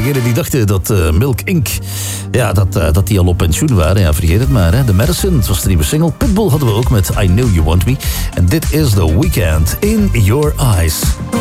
degenen die dachten dat Milk Inc. Ja, dat die al op pensioen waren. Ja, vergeet het maar. Hè. The Medicine, het was de nieuwe single. Pitbull hadden we ook met I Know You Want Me. En dit is The Weeknd, In Your Eyes.